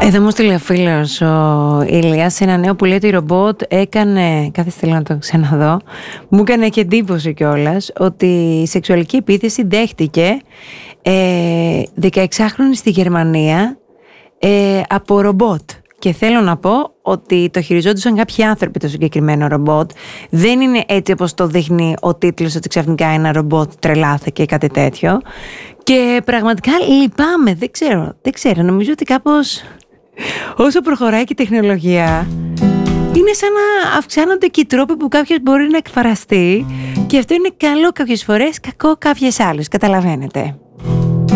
Εδώ μου στείλε ο φίλος ο Ηλίας ένα νέο που λέει ότι η ρομπότ έκανε, κάθε θέλω να το ξαναδώ, μου έκανε και εντύπωση κιόλας ότι η σεξουαλική επίθεση δέχτηκε 16χρονη στη Γερμανία από ρομπότ. Και θέλω να πω ότι το χειριζόντουσαν κάποιοι άνθρωποι το συγκεκριμένο ρομπότ. Δεν είναι έτσι όπως το δείχνει ο τίτλος, ότι ξαφνικά ένα ρομπότ τρελάθηκε ή κάτι τέτοιο. Και πραγματικά λυπάμαι, δεν ξέρω, νομίζω ότι κάπως όσο προχωράει και η τεχνολογία είναι σαν να αυξάνονται και οι τρόποι που κάποιος μπορεί να εκφραστεί, και αυτό είναι καλό κάποιες φορές, κακό κάποιες άλλες, καταλαβαίνετε.